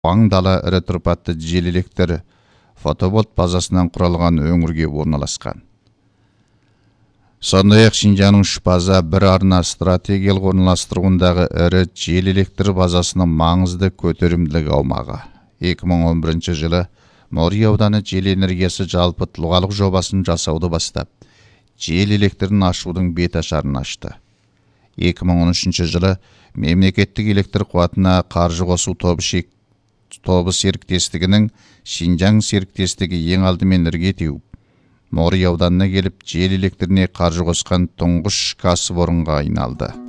Аңдала дала ірі тұрпатты жел электр фотобот базасынан құралған өңірге орналасқан. Сондай-ақ Шинжаңның үш база бір арна стратегиялық орналастыруындағы ірі жел электр базасының маңызды көтерімділік аумағы. 2011 жылы Мори ауданы жел энергиясы жалпы тұлғалық жобасын жасауды бастап, жел электрін ашудың беташарын ашты. 2013 жылы мемлекеттік электр қуатына қаржы қосу тобы серіктестігінің Шинжаң серіктестігі ең алдымен ірге теуіп, Мори ауданына келіп жел электріне қаржы қосқан тұңғыш кәсіпорынға айналды.